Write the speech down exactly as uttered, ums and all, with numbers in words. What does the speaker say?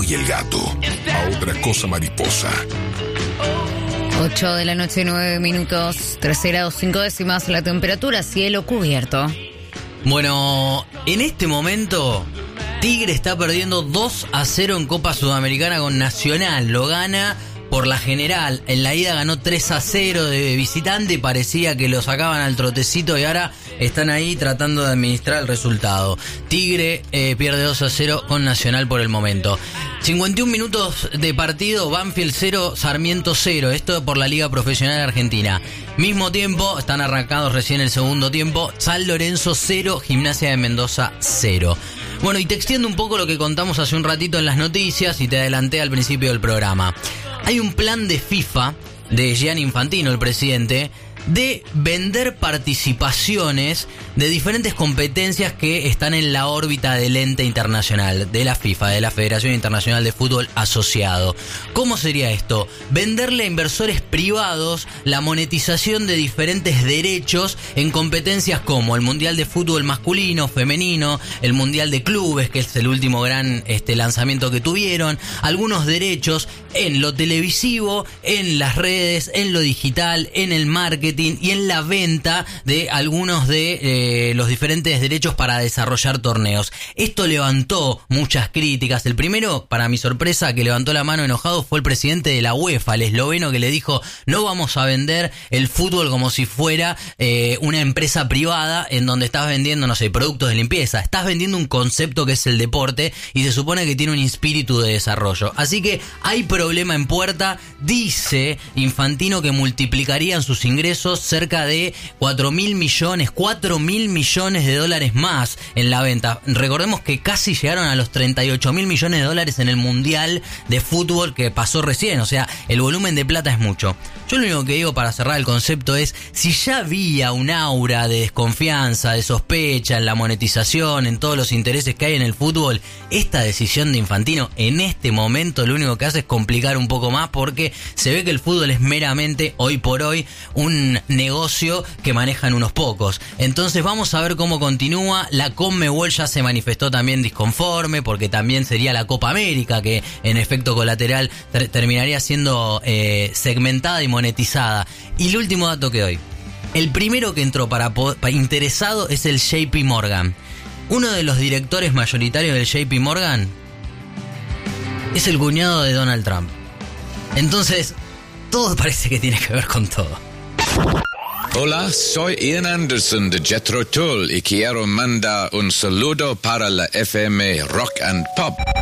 y el gato. A otra cosa mariposa. ocho de la noche, nueve minutos, trece grados cinco décimas la temperatura, cielo cubierto. Bueno, en este momento Tigre está perdiendo dos a cero en Copa Sudamericana con Nacional. Lo gana por la general. En la ida ganó tres a cero de visitante. Parecía que lo sacaban al trotecito y ahora están ahí tratando de administrar el resultado. Tigre eh, pierde dos a cero con Nacional por el momento. cincuenta y un minutos de partido, Banfield cero, Sarmiento cero. Esto por la Liga Profesional Argentina. Mismo tiempo, están arrancados recién el segundo tiempo. San Lorenzo cero, Gimnasia de Mendoza cero. Bueno, y te extiendo un poco lo que contamos hace un ratito en las noticias y te adelanté al principio del programa. Hay un plan de FIFA, de Gianni Infantino, el presidente, de vender participaciones de diferentes competencias que están en la órbita del ente internacional, de la FIFA, de la Federación Internacional de Fútbol Asociado. ¿Cómo sería esto? Venderle a inversores privados la monetización de diferentes derechos en competencias como el Mundial de Fútbol Masculino, Femenino, el Mundial de Clubes, que es el último gran este, lanzamiento que tuvieron, algunos derechos en lo televisivo, en las redes, en lo digital, en el marketing y en la venta de algunos de eh, los diferentes derechos para desarrollar torneos. Esto levantó muchas críticas. El primero, para mi sorpresa, que levantó la mano enojado fue el presidente de la UEFA, el esloveno, que le dijo: no vamos a vender el fútbol como si fuera eh, una empresa privada en donde estás vendiendo, no sé, productos de limpieza. Estás vendiendo un concepto que es el deporte y se supone que tiene un espíritu de desarrollo. Así que hay problema en puerta. Dice Infantino que multiplicarían sus ingresos cerca de cuatro mil millones, cuatro mil millones de dólares más en la venta. Recordemos que casi llegaron a los treinta y ocho mil millones de dólares en el Mundial de Fútbol que pasó recién. O sea, el volumen de plata es mucho. Yo lo único que digo para cerrar el concepto es, si ya había un aura de desconfianza, de sospecha en la monetización, en todos los intereses que hay en el fútbol, esta decisión de Infantino en este momento lo único que hace es complicar un poco más, porque se ve que el fútbol es meramente, hoy por hoy, un negocio que manejan unos pocos. Entonces vamos a ver cómo continúa. La Conmebol ya se manifestó también disconforme, porque también sería la Copa América que en efecto colateral ter- terminaría siendo eh, segmentada y monetizada. Y el último dato que doy: el primero que entró para, para interesado es el J P Morgan. Uno de los directores mayoritarios del J P Morgan es el cuñado de Donald Trump. Entonces todo parece que tiene que ver con todo. Hola, soy Ian Anderson de Jethro Tull y quiero mandar un saludo para la F M Rock and Pop.